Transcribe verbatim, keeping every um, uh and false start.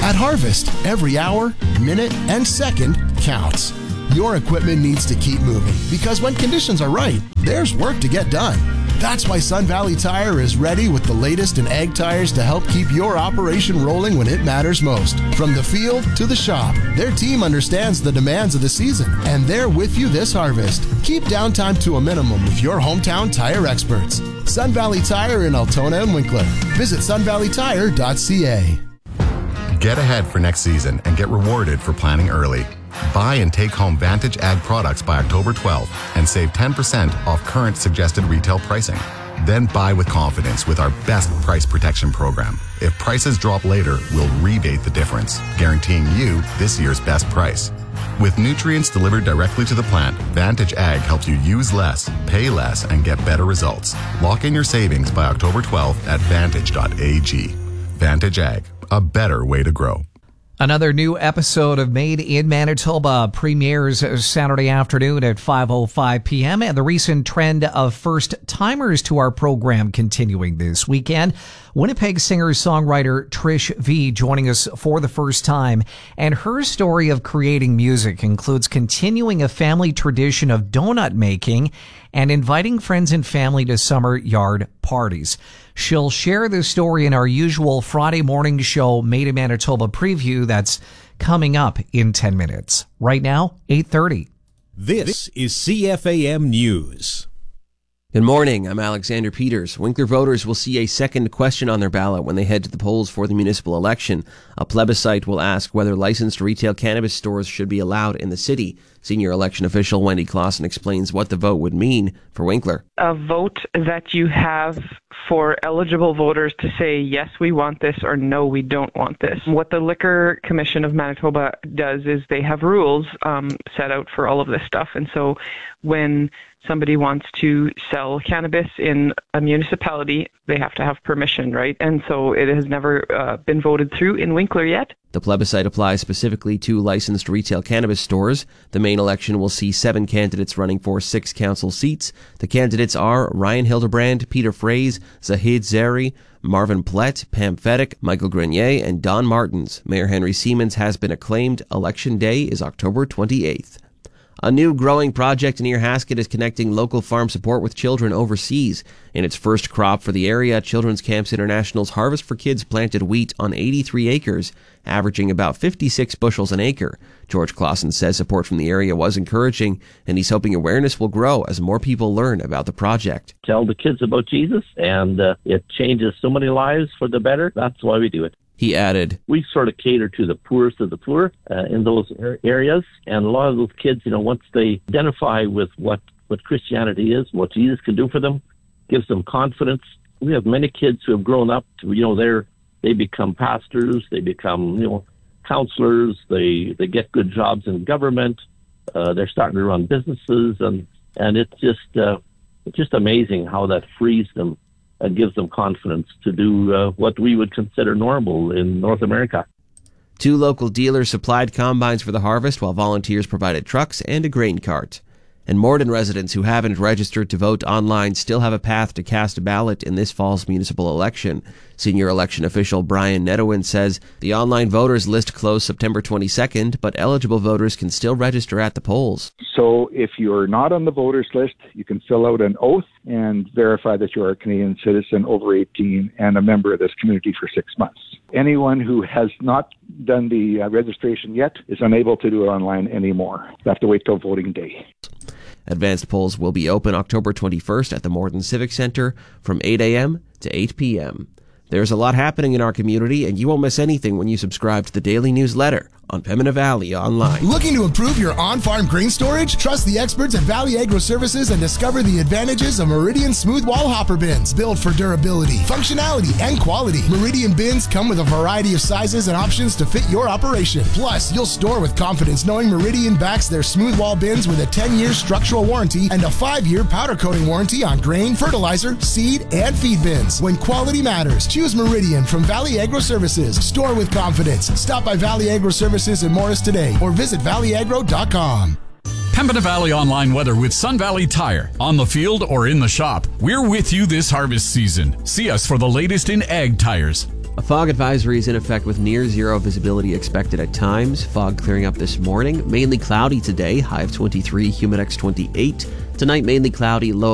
At Harvest, every hour, minute, and second counts. Your equipment needs to keep moving because when conditions are right, there's work to get done. That's why Sun Valley Tire is ready with the latest in ag tires to help keep your operation rolling when it matters most. From the field to the shop, their team understands the demands of the season, and they're with you this harvest. Keep downtime to a minimum with your hometown tire experts. Sun Valley Tire in Altona and Winkler. Visit sun valley tire dot c a. Get ahead for next season and get rewarded for planning early. Buy and take home Vantage Ag products by October twelfth and save ten percent off current suggested retail pricing. Then buy with confidence with our best price protection program. If prices drop later, we'll rebate the difference, guaranteeing you this year's best price. With nutrients delivered directly to the plant, Vantage Ag helps you use less, pay less, and get better results. Lock in your savings by October twelfth at vantage dot a g. Vantage Ag, a better way to grow. Another new episode of Made in Manitoba premieres Saturday afternoon at five oh five p.m. and the recent trend of first-timers to our program continuing this weekend. Winnipeg singer-songwriter Trish V joining us for the first time, and her story of creating music includes continuing a family tradition of donut making and inviting friends and family to summer yard parties. She'll share this story in our usual Friday morning show, Made in Manitoba preview that's coming up in ten minutes. Right now, eight thirty. This is C F A M News. Good morning. I'm Alexander Peters. Winkler voters will see a second question on their ballot when they head to the polls for the municipal election. A plebiscite will ask whether licensed retail cannabis stores should be allowed in the city. Senior election official Wendy Clausen explains what the vote would mean for Winkler. A vote that you have for eligible voters to say, yes, we want this, or no, we don't want this. What the Liquor Commission of Manitoba does is they have rules um, set out for all of this stuff. And so when somebody wants to sell cannabis in a municipality, they have to have permission, right? And so it has never uh, been voted through in Winkler yet. The plebiscite applies specifically to licensed retail cannabis stores. The main election will see seven candidates running for six council seats. The candidates are Ryan Hildebrand, Peter Fraze, Zahid Zeri, Marvin Plett, Pam Fedek, Michael Grenier, and Don Martins. Mayor Henry Siemens has been acclaimed. Election day is October twenty-eighth. A new growing project near Haskett is connecting local farm support with children overseas. In its first crop for the area, Children's Camps International's Harvest for Kids planted wheat on eighty-three acres, averaging about fifty-six bushels an acre. George Clausen says support from the area was encouraging, and he's hoping awareness will grow as more people learn about the project. Tell the kids about Jesus, and uh, it changes so many lives for the better. That's why we do it. He added, we sort of cater to the poorest of the poor uh, in those areas. And a lot of those kids, you know, once they identify with what, what Christianity is, what Jesus can do for them, gives them confidence. We have many kids who have grown up to, you know, they're, they become pastors, they become, you know, counselors, they, they get good jobs in government, uh, they're starting to run businesses. And, and it's just, uh, it's just amazing how that frees them and gives them confidence to do uh, what we would consider normal in North America. Two local dealers supplied combines for the harvest while volunteers provided trucks and a grain cart. And Morden residents who haven't registered to vote online still have a path to cast a ballot in this fall's municipal election. Senior election official Brian Nedowin says the online voters list closed September twenty-second, but eligible voters can still register at the polls. So if you're not on the voters list, you can fill out an oath and verify that you're a Canadian citizen over eighteen and a member of this community for six months. Anyone who has not done the uh, registration yet is unable to do it online anymore. You have to wait till voting day. Advanced polls will be open October twenty-first at the Morden Civic Center from eight a.m. to eight p.m. There's a lot happening in our community, and you won't miss anything when you subscribe to the daily newsletter on Pembina Valley Online. Looking to improve your on-farm grain storage? Trust the experts at Valley Agro Services and discover the advantages of Meridian Smooth Wall Hopper Bins. Built for durability, functionality, and quality. Meridian bins come with a variety of sizes and options to fit your operation. Plus, you'll store with confidence knowing Meridian backs their smooth wall bins with a ten-year structural warranty and a five-year powder coating warranty on grain, fertilizer, seed, and feed bins. When quality matters, choose Meridian from Valley Agro Services. Store with confidence. Stop by Valley Agro Services in Morris today or visit valley agro dot com. Pembina Valley Online weather with Sun Valley Tire. On the field or in the shop, we're with you this harvest season. See us for the latest in ag tires. A fog advisory is in effect with near zero visibility expected at times. Fog clearing up this morning. Mainly cloudy today, high of twenty-three, humid X twenty-eight. Tonight, mainly cloudy, low